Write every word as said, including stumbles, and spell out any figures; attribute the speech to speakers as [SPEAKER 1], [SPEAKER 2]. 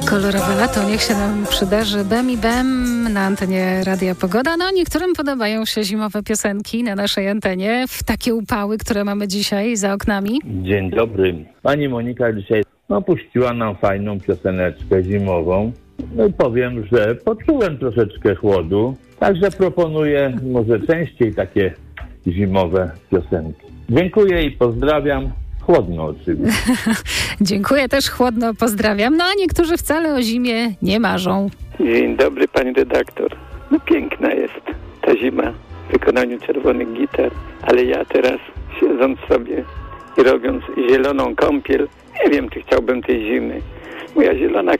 [SPEAKER 1] Kolorowe lato, niech się nam przydarzy. Bem i bem na antenie Radia Pogoda. No, niektórym podobają się zimowe piosenki na naszej antenie w takie upały, które mamy dzisiaj za oknami.
[SPEAKER 2] Dzień dobry. Pani Monika dzisiaj no, puściła nam fajną pioseneczkę zimową. No i powiem, że poczułem troszeczkę chłodu, także proponuję może częściej takie zimowe piosenki. Dziękuję i pozdrawiam. Chłodno oczywiście.
[SPEAKER 1] Dziękuję, też chłodno pozdrawiam. No a niektórzy wcale o zimie nie marzą.
[SPEAKER 3] Dzień dobry, pani redaktor. No piękna jest ta zima w wykonaniu Czerwonych Gitar, ale ja teraz siedząc sobie i robiąc zieloną kąpiel, nie wiem, czy chciałbym tej zimy. Moja zielona